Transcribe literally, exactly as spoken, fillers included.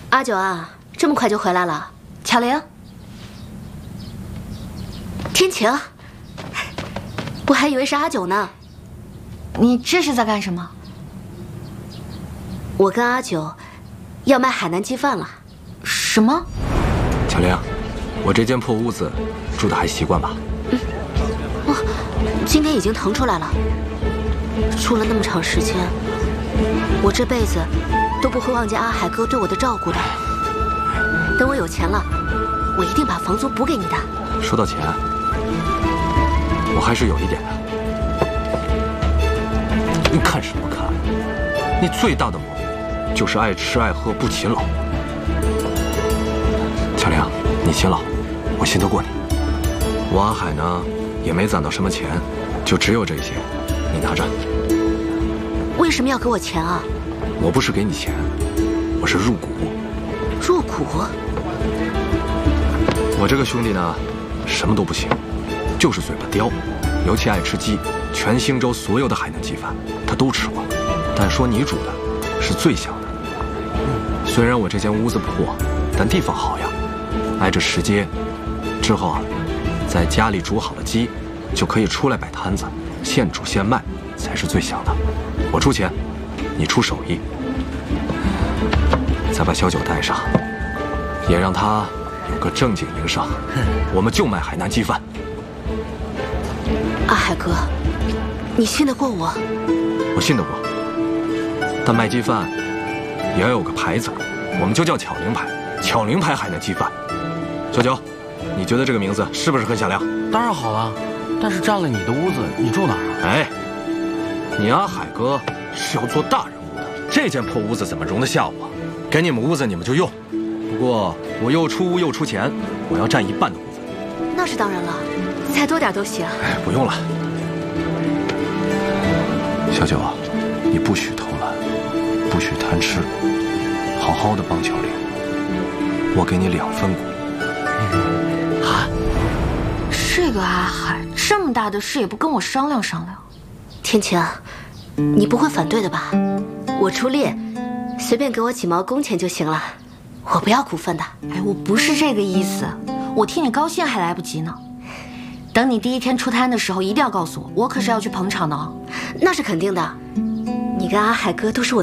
阿九啊，这么快就回来了？ 巧玲， 天晴，我还以为是阿九呢。 你这是在干什么？ 我跟阿九要卖海南鸡饭了。 什么？ 巧玲，我这间破屋子住的还习惯吧？ 嗯，我今天已经腾出来了，住了那么长时间，我这辈子都不会忘记阿海哥对我的照顾的。等我有钱了，我一定把房租补给你的。 说到钱，我还是有一点的。你看什么看？你最大的毛病就是爱吃爱喝不勤劳。巧玲，你勤劳，我信得过你。我阿海呢，也没攒到什么钱，就只有这些，你拿着。 为什么要给我钱啊？ 我不是给你钱，我是入股。 入股？ 我这个兄弟呢，什么都不行，就是嘴巴刁，尤其爱吃鸡。全兴州所有的海南鸡饭，他都吃过。但说你煮的是最香的。虽然我这间屋子破，但地方好呀，挨着石阶。之后啊，在家里煮好了鸡，就可以出来摆摊子，现煮现卖，才是最香的。我出钱，你出手艺，再把小九带上，也让他有个正经营生。我们就卖海南鸡饭。 阿海哥，你信得过我？ 我信得过，但卖鸡饭也要有个牌子，我们就叫巧玲牌，巧玲牌海南鸡饭。小九，你觉得这个名字是不是很响亮？ 当然好了，但是占了你的屋子，你住哪儿啊？ 哎，你阿海哥是要做大人物的，这间破屋子怎么容得下我？给你们屋子你们就用，不过我又出屋又出钱，我要占一半的屋子。 那是当然了，再多点都行。 哎，不用了。小九啊，你不许偷懒，不许贪吃，好好的帮巧玲。我给你两分股。 啊，这个阿海这么大的事也不跟我商量商量。 天晴，你不会反对的吧？我出力，随便给我几毛工钱就行了，我不要股份的。 哎，我不是这个意思，我替你高兴还来不及呢。等你第一天出摊的时候，一定要告诉我，我可是要去捧场的哦。 那是肯定的，你跟阿海哥都是我